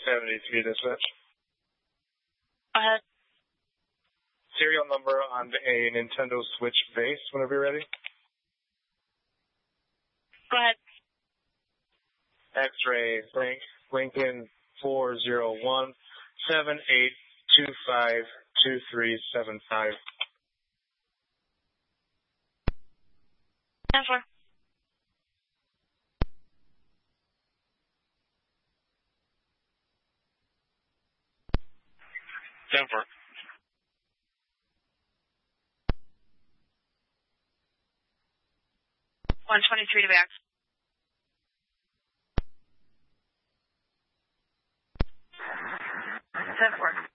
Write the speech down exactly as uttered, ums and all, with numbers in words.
seventy-three dispatch. Go ahead. Serial number on a Nintendo Switch base whenever you're ready. Go ahead. X-ray Frank Lincoln four zero one seven eight two five two three seven five. ten four. ten four. one twenty-three to back. ten four.